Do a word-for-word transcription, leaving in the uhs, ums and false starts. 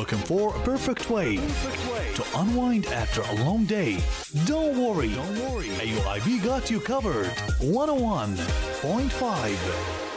Looking for a perfect way, to unwind after a long day? Don't worry. Don't worry. A U I B got you covered. one oh one point five